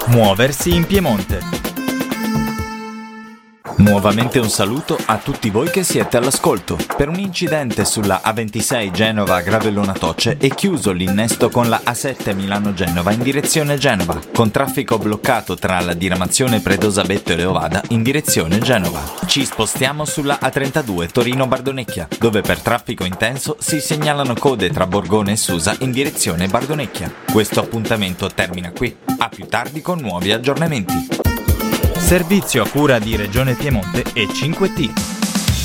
Muoversi in Piemonte. Nuovamente un saluto a tutti voi che siete all'ascolto. Per un incidente sulla A26 Genova-Gravellona Toce è chiuso l'innesto con la A7 Milano-Genova in direzione Genova, con traffico bloccato tra la diramazione Predosabetto e Leovada in direzione Genova. Ci spostiamo sulla A32 Torino-Bardonecchia, dove per traffico intenso si segnalano code tra Borgone e Susa in direzione Bardonecchia. Questo appuntamento termina qui. A più tardi con nuovi aggiornamenti. Servizio a cura di Regione Piemonte e 5T.